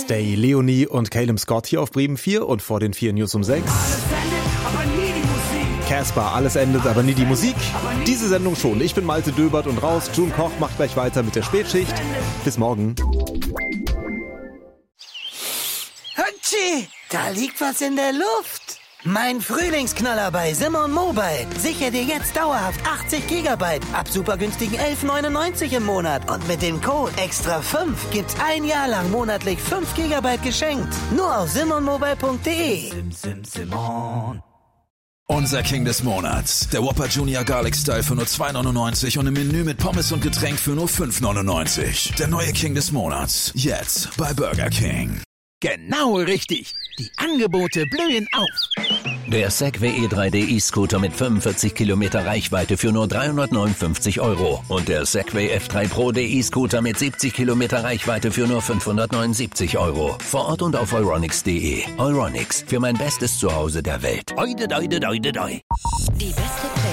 Day. Leonie und Caleb Scott hier auf Bremen 4 und vor den 4 News um 6. Casper, alles endet, aber nie die Musik. Diese Sendung schon. Ich bin Malte Döbert und raus. June Koch macht gleich weiter mit der Spätschicht. Bis morgen. Hatschi, da liegt was in der Luft. Mein Frühlingsknaller bei Simon Mobile. Sichere dir jetzt dauerhaft 80 GB ab super günstigen 11,99 im Monat. Und mit dem Code EXTRA5 gibt's ein Jahr lang monatlich 5 GB geschenkt. Nur auf simonmobile.de. Simon. Unser King des Monats. Der Whopper Junior Garlic Style für nur 2,99 und im Menü mit Pommes und Getränk für nur 5,99. Der neue King des Monats. Jetzt bei Burger King. Genau richtig. Die Angebote blühen auf. Der Segway E3D E-Scooter mit 45 Kilometer Reichweite für nur 359 € und der Segway F3 Pro E-Scooter mit 70 Kilometer Reichweite für nur 579 €. Vor Ort und auf euronics.de. Euronics, für mein bestes Zuhause der Welt. Oide, doide, doide, doi. Die beste